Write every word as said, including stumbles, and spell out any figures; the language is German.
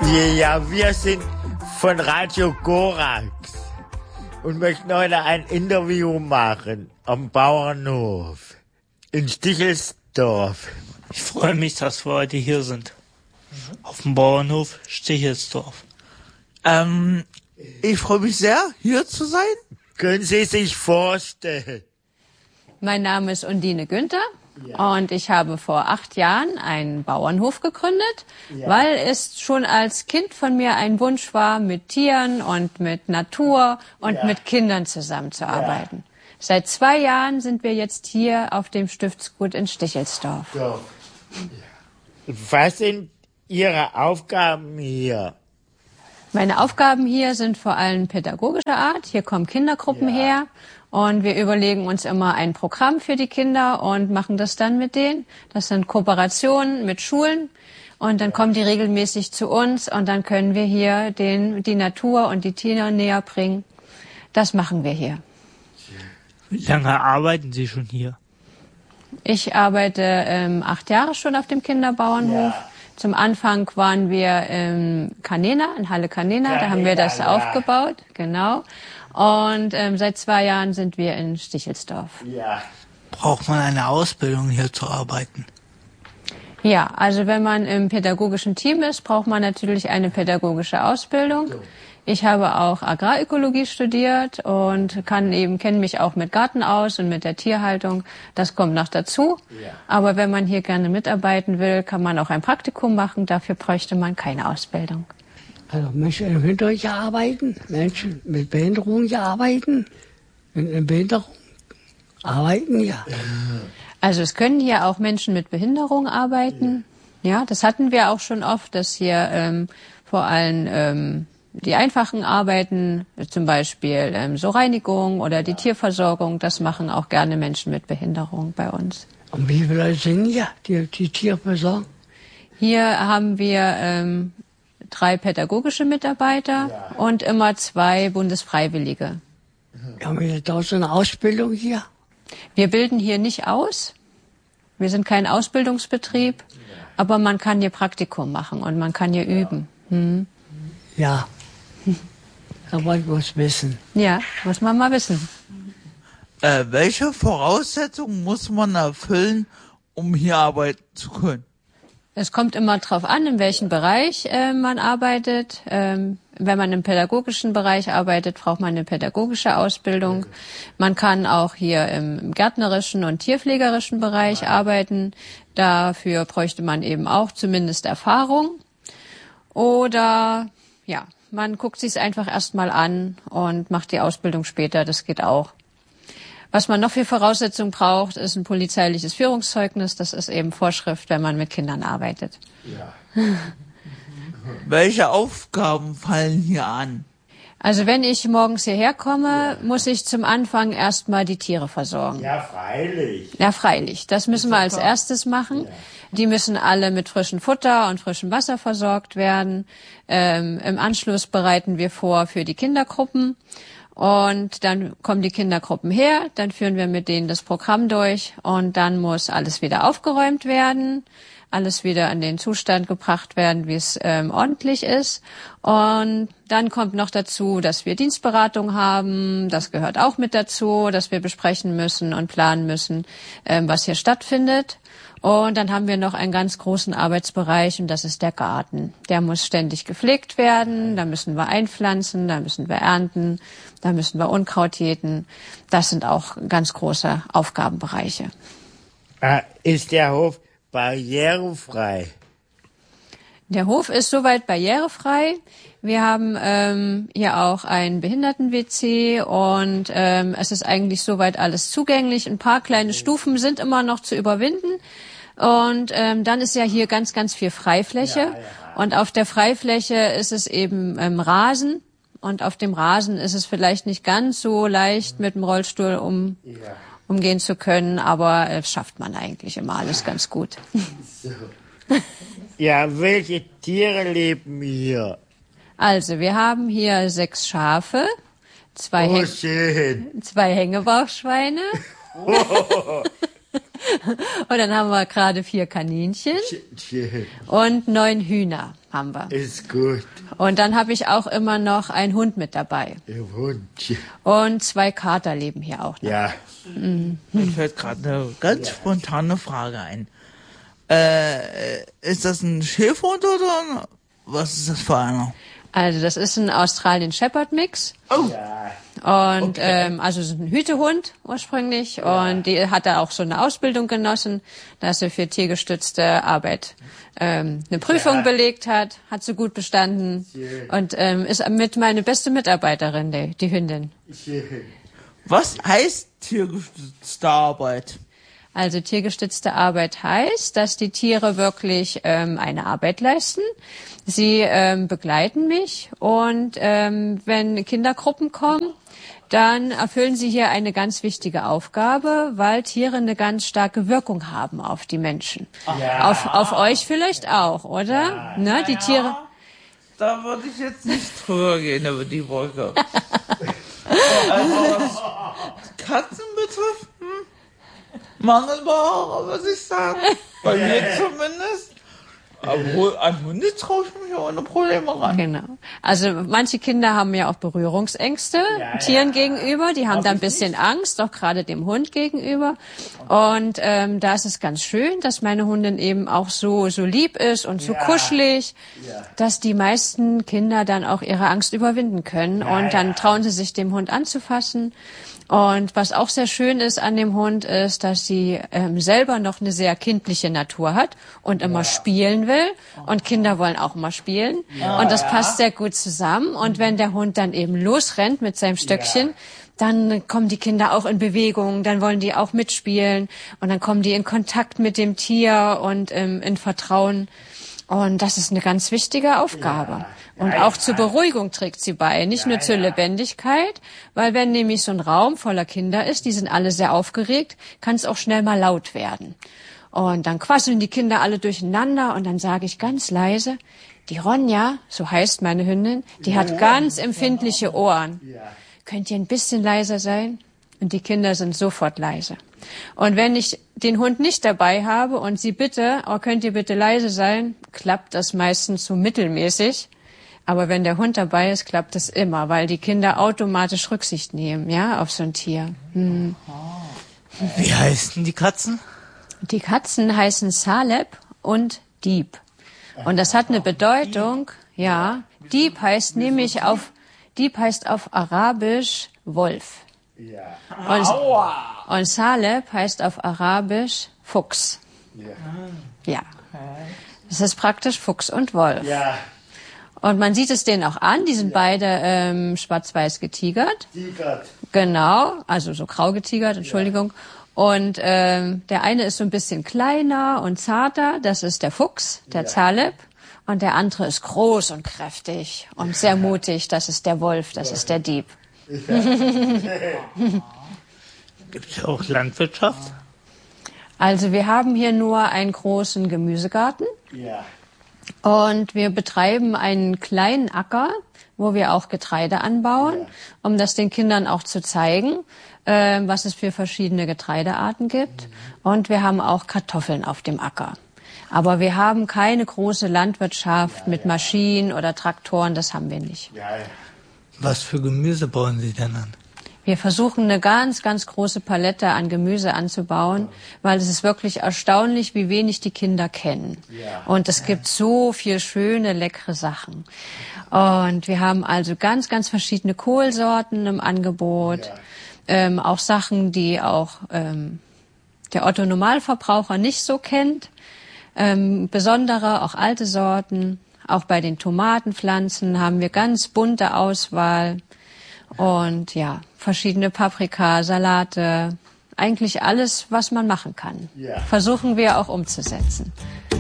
Ja, wir sind von Radio Korax und möchten heute ein Interview machen am Bauernhof in Stichelsdorf. Ich freue mich, dass wir heute hier sind. Auf dem Bauernhof Stichelsdorf. Ähm, ich freue mich sehr, hier zu sein. Können Sie sich vorstellen? Mein Name ist Undine Günther. Ja. Und ich habe vor acht Jahren einen Bauernhof gegründet, ja. weil es schon als Kind von mir ein Wunsch war, mit Tieren und mit Natur und ja. mit Kindern zusammenzuarbeiten. Ja. Seit zwei Jahren sind wir jetzt hier auf dem Stiftsgut in Stichelsdorf. Ja. Was sind Ihre Aufgaben hier? Meine Aufgaben hier sind vor allem pädagogischer Art. Hier kommen Kindergruppen ja. her. Und wir überlegen uns immer ein Programm für die Kinder und machen das dann mit denen. Das sind Kooperationen mit Schulen. Und dann kommen die regelmäßig zu uns und dann können wir hier den, die Natur und die Tiere näher bringen. Das machen wir hier. Wie lange arbeiten Sie schon hier? Ich arbeite ähm, acht Jahre schon auf dem Kinderbauernhof. Ja. Zum Anfang waren wir in Canena, in Halle Canena. Ja, da haben wir das ja. aufgebaut. Genau. Und ähm, seit zwei Jahren sind wir in Stichelsdorf. Ja. Braucht man eine Ausbildung, hier zu arbeiten? Ja, also wenn man im pädagogischen Team ist, braucht man natürlich eine pädagogische Ausbildung. Ich habe auch Agrarökologie studiert und kann eben kenne mich auch mit Garten aus und mit der Tierhaltung. Das kommt noch dazu. Ja. Aber wenn man hier gerne mitarbeiten will, kann man auch ein Praktikum machen. Dafür bräuchte man keine Ausbildung. Also Menschen in Behinderung hier arbeiten, Menschen mit Behinderung hier arbeiten, in Behinderung arbeiten, ja. Also es können hier auch Menschen mit Behinderung arbeiten. Ja, das hatten wir auch schon oft, dass hier ähm, vor allem ähm, die einfachen Arbeiten, zum Beispiel ähm, so Reinigung oder die Tierversorgung, das machen auch gerne Menschen mit Behinderung bei uns. Und wie viele Leute sind hier, die die Tiere versorgen? Hier haben wir ähm, drei pädagogische Mitarbeiter ja. und immer zwei Bundesfreiwillige. Haben wir da so eine Ausbildung hier? Wir bilden hier nicht aus. Wir sind kein Ausbildungsbetrieb, ja. aber man kann hier Praktikum machen und man kann hier ja. üben. Hm. Ja, aber ich muss wissen. Ja, muss man mal wissen. Äh, welche Voraussetzungen muss man erfüllen, um hier arbeiten zu können? Es kommt immer darauf an, in welchem Bereich äh, man arbeitet. Ähm, wenn man im pädagogischen Bereich arbeitet, braucht man eine pädagogische Ausbildung. Man kann auch hier im gärtnerischen und tierpflegerischen Bereich ja. arbeiten. Dafür bräuchte man eben auch zumindest Erfahrung. Oder ja, man guckt sich es einfach erstmal an und macht die Ausbildung später. Das geht auch. Was man noch für Voraussetzungen braucht, ist ein polizeiliches Führungszeugnis. Das ist eben Vorschrift, wenn man mit Kindern arbeitet. Ja. Welche Aufgaben fallen hier an? Also wenn ich morgens hierher komme, ja. muss ich zum Anfang erstmal die Tiere versorgen. Ja, freilich. Ja, freilich. Das müssen wir als erstes machen. Ja. Die müssen alle mit frischem Futter und frischem Wasser versorgt werden. Ähm, im Anschluss bereiten wir vor für die Kindergruppen. Und dann kommen die Kindergruppen her, dann führen wir mit denen das Programm durch und dann muss alles wieder aufgeräumt werden, alles wieder in den Zustand gebracht werden, wie es ähm, ordentlich ist. Und dann kommt noch dazu, dass wir Dienstberatung haben, das gehört auch mit dazu, dass wir besprechen müssen und planen müssen, ähm, was hier stattfindet. Und dann haben wir noch einen ganz großen Arbeitsbereich und das ist der Garten. Der muss ständig gepflegt werden, da müssen wir einpflanzen, da müssen wir ernten, da müssen wir Unkraut jäten. Das sind auch ganz große Aufgabenbereiche. Ah, ist der Hof barrierefrei? Der Hof ist soweit barrierefrei. Wir haben ähm, hier auch ein Behinderten-W C und ähm, es ist eigentlich soweit alles zugänglich. Ein paar kleine Stufen sind immer noch zu überwinden. Und ähm, dann ist ja hier ganz, ganz viel Freifläche. Ja, ja. Und auf der Freifläche ist es eben ähm, Rasen. Und auf dem Rasen ist es vielleicht nicht ganz so leicht, mit dem Rollstuhl um, ja. umgehen zu können. Aber das schafft man eigentlich immer alles ganz gut. So. Ja, welche Tiere leben hier? Also, wir haben hier sechs Schafe, zwei, oh, Häng- zwei Hängebauchschweine, oh. Und dann haben wir gerade vier Kaninchen Schön. und neun Hühner haben wir. Ist gut. Und dann habe ich auch immer noch einen Hund mit dabei. Ihr Wunsch. Und zwei Kater leben hier auch noch. Ja. Mir fällt gerade eine ganz spontane Frage ein. Äh, ist das ein Schäferhund oder was ist das für einer? Also das ist ein Australian Shepherd Mix. Oh, Ja. Und ähm, also es ist ein Hütehund ursprünglich und die hat da auch so eine Ausbildung genossen, dass sie für tiergestützte Arbeit ähm, eine Prüfung Ja. belegt hat, hat sie gut bestanden Schön. und ähm, ist mit meine beste Mitarbeiterin, die, die Hündin. Schön. was heißt tiergestützte Arbeit? Also tiergestützte Arbeit heißt, dass die Tiere wirklich ähm, eine Arbeit leisten. Sie ähm, begleiten mich und ähm, wenn Kindergruppen kommen, dann erfüllen sie hier eine ganz wichtige Aufgabe, weil Tiere eine ganz starke Wirkung haben auf die Menschen. Ja. Auf, auf euch vielleicht auch, oder? Ne, die Tiere. Da würde ich jetzt nicht drüber gehen über die Brücke. Also was Katzen betrifft, hm, Mangelware, würde ich sagen. Bei mir zumindest. Obwohl, an Hunde traue ich mich ohne Probleme ran. Genau. Also manche Kinder haben ja auch Berührungsängste Ja, Tieren ja. gegenüber. Die haben dann ein bisschen Angst, auch gerade dem Hund gegenüber. Und ähm, da ist es ganz schön, dass meine Hundin eben auch so so lieb ist und so Ja. kuschelig, Ja. dass die meisten Kinder dann auch ihre Angst überwinden können. Ja, und dann ja. trauen sie sich, dem Hund anzufassen. Und was auch sehr schön ist an dem Hund, ist, dass sie ähm, selber noch eine sehr kindliche Natur hat und immer spielen will. Und Kinder wollen auch immer spielen. Und das passt sehr gut zusammen. Und wenn der Hund dann eben losrennt mit seinem Stöckchen, dann kommen die Kinder auch in Bewegung, dann wollen die auch mitspielen. Und dann kommen die in Kontakt mit dem Tier und ähm, in Vertrauen. Und das ist eine ganz wichtige Aufgabe. Und auch zur Beruhigung trägt sie bei, nicht nur zur Lebendigkeit, weil wenn nämlich so ein Raum voller Kinder ist, die sind alle sehr aufgeregt, kann es auch schnell mal laut werden. Und dann quasseln die Kinder alle durcheinander und dann sage ich ganz leise, die Ronja, so heißt meine Hündin, die hat ganz empfindliche Ohren. Könnt ihr ein bisschen leiser sein? Und die Kinder sind sofort leise. Und wenn ich den Hund nicht dabei habe und sie bitte, oh, könnt ihr bitte leise sein, klappt das meistens so mittelmäßig. Aber wenn der Hund dabei ist, klappt es immer, weil die Kinder automatisch Rücksicht nehmen, ja, auf so ein Tier. Hm. Wie heißen die Katzen? Die Katzen heißen Saleb und Dieb. Und das hat eine Bedeutung, ja. Dieb heißt nämlich auf, Dieb heißt auf Arabisch Wolf. Ja. Und, und Saleb heißt auf Arabisch Fuchs. Ja. Ja. Das ist praktisch Fuchs und Wolf. Ja. Und man sieht es denen auch an, die sind beide ähm, schwarz-weiß getigert. Tigert. Genau, also so grau getigert, Entschuldigung. Und ähm, der eine ist so ein bisschen kleiner und zarter, das ist der Fuchs, der Ja. Zaleb. Und der andere ist groß und kräftig und sehr mutig, das ist der Wolf, das ist der Dieb. Gibt es auch Landwirtschaft? Also wir haben hier nur einen großen Gemüsegarten. Ja. Und wir betreiben einen kleinen Acker, wo wir auch Getreide anbauen, Ja. um das den Kindern auch zu zeigen, äh, was es für verschiedene Getreidearten gibt. Und wir haben auch Kartoffeln auf dem Acker. Aber wir haben keine große Landwirtschaft mit Maschinen oder Traktoren, das haben wir nicht. Ja. Was für Gemüse bauen Sie denn an? Wir versuchen eine ganz, ganz große Palette an Gemüse anzubauen, weil es ist wirklich erstaunlich, wie wenig die Kinder kennen. Ja. Und es gibt so viel schöne, leckere Sachen. Und wir haben also ganz, ganz verschiedene Kohlsorten im Angebot. Ja. Ähm, auch Sachen, die auch ähm, der Otto-Normalverbraucher nicht so kennt. Ähm, besondere, auch alte Sorten. Auch bei den Tomatenpflanzen haben wir ganz bunte Auswahl. Und ja, verschiedene Paprika, Salate, eigentlich alles, was man machen kann. Ja. Versuchen wir auch umzusetzen.